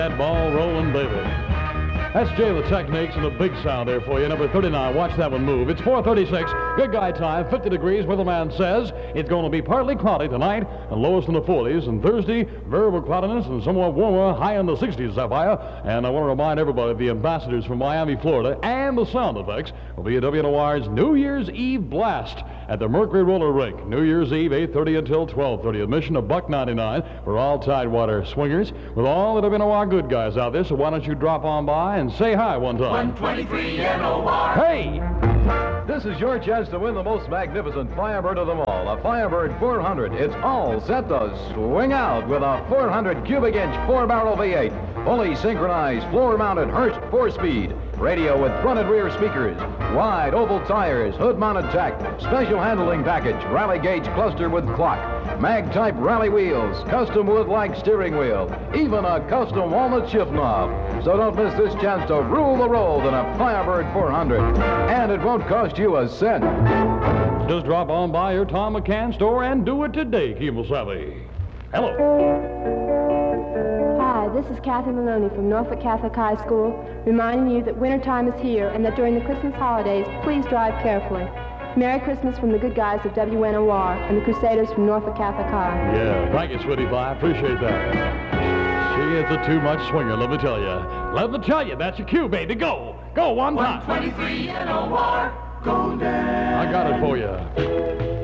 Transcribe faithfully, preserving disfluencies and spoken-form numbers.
That ball rolling, baby. That's Jay the Techniques and a big sound there for you. Number thirty-nine, watch that one move. It's four thirty-six, good guy time, fifty degrees. Weatherman says it's going to be partly cloudy tonight and lowest in the forties. And Thursday, variable cloudiness and somewhat warmer, high in the sixties, Sapphire. And I want to remind everybody, the ambassadors from Miami, Florida, and the sound effects will be at W N O R's New Year's Eve Blast at the Mercury Roller Rink. New Year's Eve, eight thirty until twelve thirty. Admission a buck ninety-nine for all Tidewater swingers with all the W N O R good guys out there. So why don't you drop on by and say hi one time. one twenty-three N O R. Hey! This is your chance to win the most magnificent Firebird of them all, a Firebird four hundred. It's all set to swing out with a four hundred cubic inch four-barrel V eight, fully synchronized floor-mounted Hurst four-speed, radio with front and rear speakers, wide oval tires, hood-mounted tack, special handling package, rally gauge cluster with clock, mag-type rally wheels, custom wood-like steering wheel, even a custom walnut shift knob. So don't miss this chance to rule the road in a Firebird four hundred, and it won't cost you a cent. Just drop on by your Tom McCann store and do it today, Kemosabe. Hello. Hi, this is Kathy Maloney from Norfolk Catholic High School, reminding you that wintertime is here and that during the Christmas holidays, please drive carefully. Merry Christmas from the good guys of W N O R and the Crusaders from Norfolk Catholic High. Yeah, thank you, sweetie pie. I appreciate that. She is a too-much swinger, let me tell you. Let me tell you, that's your cue, baby. Go. Go one time. one twenty-three N O R. Golden. I got it for you.